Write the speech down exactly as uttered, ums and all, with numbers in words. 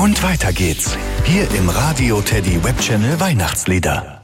Und weiter geht's. Hier im Radio Teddy Webchannel Weihnachtslieder.